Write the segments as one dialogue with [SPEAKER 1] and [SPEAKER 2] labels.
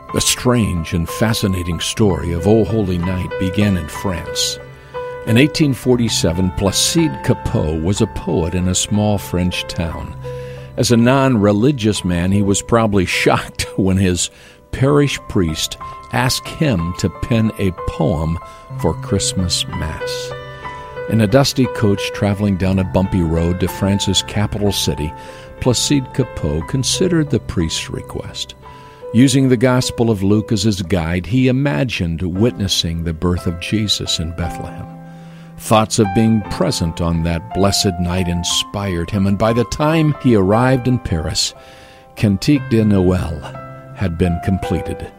[SPEAKER 1] The strange and fascinating story of O Holy Night began in France. In 1847, Placide Cappeau was a poet in a small French town. As a non-religious man, he was probably shocked when his parish priest asked him to pen a poem for Christmas Mass. In a dusty coach traveling down a bumpy road to France's capital city, Placide Cappeau considered the priest's request. Using the Gospel of Luke as his guide, he imagined witnessing the birth of Jesus in Bethlehem. Thoughts of being present on that blessed night inspired him, and by the time he arrived in Paris, Cantique de Noël had been completed.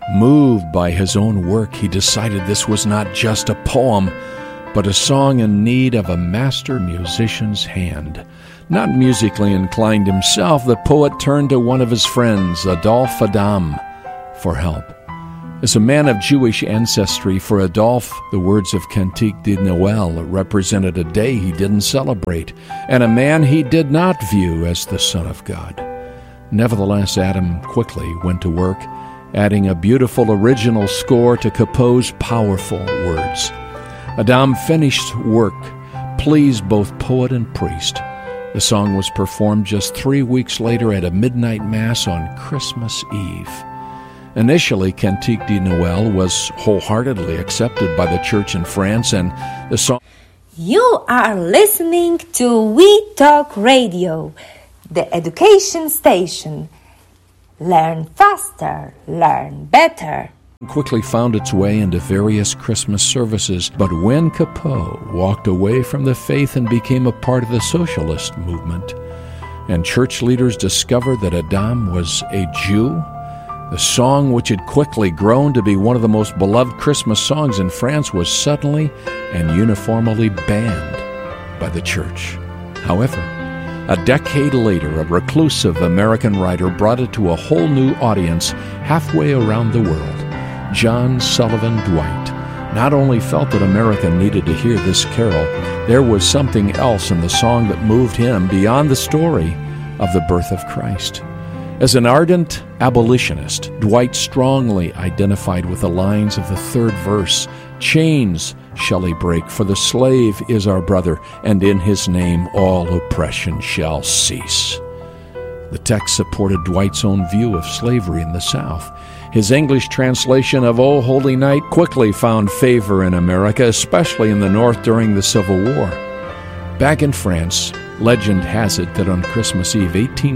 [SPEAKER 1] Moved by his own work, he decided this was not just a poem, but a song in need of a master musician's hand. Not musically inclined himself, the poet turned to one of his friends, Adolphe Adam, for help. As a man of Jewish ancestry, for Adolphe, the words of Cantique de Noël represented a day he didn't celebrate, and a man he did not view as the Son of God. Nevertheless, Adam quickly went to work, adding a beautiful original score to Cappeau's powerful words. Adam finished work, pleased both poet and priest. The song was performed just 3 weeks later at a midnight mass on Christmas Eve. Initially, Cantique de Noël was wholeheartedly accepted by the church in France, and the song...
[SPEAKER 2] You are listening to We Talk Radio, the education station. Learn faster, learn better.
[SPEAKER 1] Quickly found its way into various Christmas services, but when Cappeau walked away from the faith and became a part of the socialist movement, and church leaders discovered that Adam was a Jew, the song, which had quickly grown to be one of the most beloved Christmas songs in France, was suddenly and uniformly banned by the church. However, a decade later, a reclusive American writer brought it to a whole new audience halfway around the world. John Sullivan Dwight not only felt that America needed to hear this carol, there was something else in the song that moved him beyond the story of the birth of Christ. As an ardent abolitionist, Dwight strongly identified with the lines of the third verse, "Chains shall he break, for the slave is our brother, and in his name all oppression shall cease." The text supported Dwight's own view of slavery in the South. His English translation of O Holy Night quickly found favor in America, especially in the North during the Civil War. Back in France, legend has it that on Christmas Eve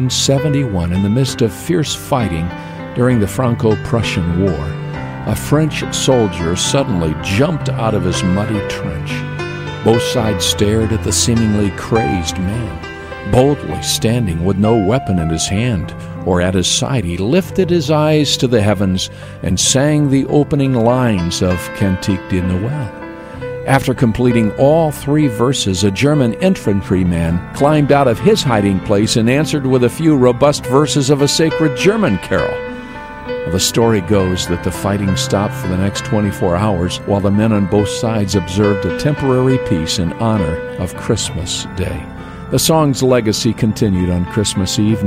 [SPEAKER 1] 1871, in the midst of fierce fighting during the Franco-Prussian War, a French soldier suddenly jumped out of his muddy trench. Both sides stared at the seemingly crazed man. Boldly standing with no weapon in his hand or at his side, he lifted his eyes to the heavens and sang the opening lines of Cantique de Noël. After completing all 3 verses, a German infantryman climbed out of his hiding place and answered with a few robust verses of a sacred German carol. The story goes that the fighting stopped for the next 24 hours while the men on both sides observed a temporary peace in honor of Christmas Day. The song's legacy continued on Christmas Eve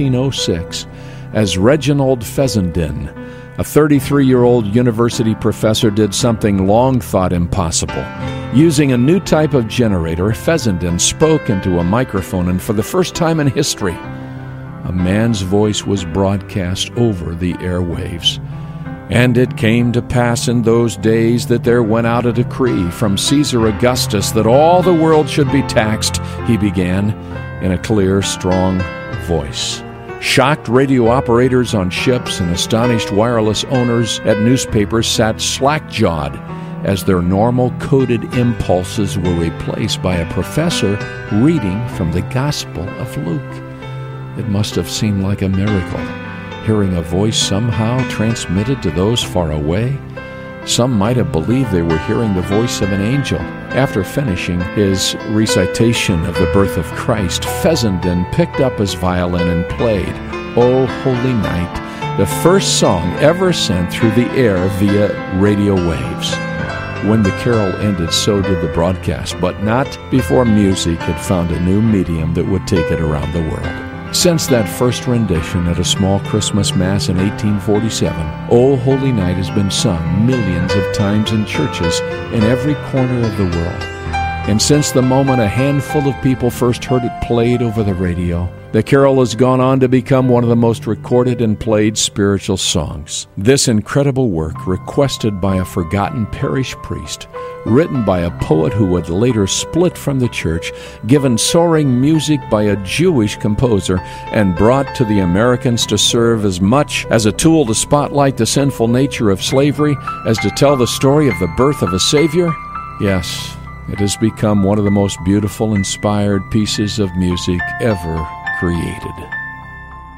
[SPEAKER 1] 1906 as Reginald Fessenden, a 33-year-old university professor, did something long thought impossible. Using a new type of generator, Fessenden spoke into a microphone, and for the first time in history, a man's voice was broadcast over the airwaves. "And it came to pass in those days that there went out a decree from Caesar Augustus that all the world should be taxed," he began in a clear, strong voice. Shocked radio operators on ships and astonished wireless owners at newspapers sat slack-jawed as their normal coded impulses were replaced by a professor reading from the Gospel of Luke. It must have seemed like a miracle, hearing a voice somehow transmitted to those far away. Some might have believed they were hearing the voice of an angel. After finishing his recitation of the birth of Christ, Fessenden picked up his violin and played "O Holy Night," the first song ever sent through the air via radio waves. When the carol ended, so did the broadcast, but not before music had found a new medium that would take it around the world. Since that first rendition at a small Christmas Mass in 1847, O Holy Night has been sung millions of times in churches in every corner of the world. And since the moment a handful of people first heard it played over the radio, the carol has gone on to become one of the most recorded and played spiritual songs. This incredible work, requested by a forgotten parish priest, written by a poet who would later split from the church, given soaring music by a Jewish composer, and brought to the Americans to serve as much as a tool to spotlight the sinful nature of slavery as to tell the story of the birth of a Savior? Yes, it has become one of the most beautiful, inspired pieces of music ever created.